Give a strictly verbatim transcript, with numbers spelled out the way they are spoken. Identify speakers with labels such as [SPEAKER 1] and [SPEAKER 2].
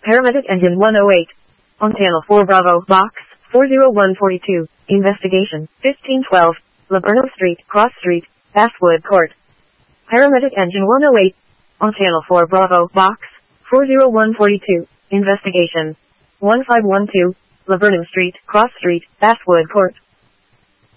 [SPEAKER 1] Paramedic Engine one oh eight. On Channel four Bravo, Box four oh one forty-two. Investigation fifteen twelve. Laburnum Street, Cross Street, Basswood Court. Paramedic Engine one oh eight. On Channel four Bravo, Box four oh one forty-two. Investigation one five one two. Laburnum Street, Cross Street, Basswood Court.